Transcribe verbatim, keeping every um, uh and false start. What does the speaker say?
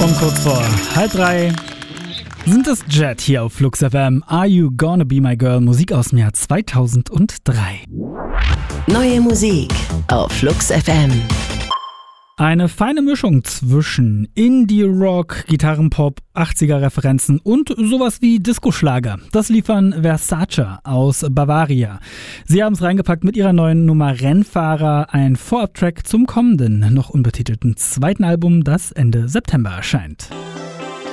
Und kurz vor halb drei sind es Jet hier auf Flux F M. Are You Gonna Be My Girl? Musik aus dem Jahr zweitausenddrei. Neue Musik auf Flux F M. Eine feine Mischung zwischen Indie-Rock, Gitarrenpop, achtziger-Referenzen und sowas wie Disco-Schlager. Das liefern Versace aus Bavaria. Sie haben es reingepackt mit ihrer neuen Nummer Rennfahrer, ein Vorab-Track zum kommenden, noch unbetitelten zweiten Album, das Ende September erscheint.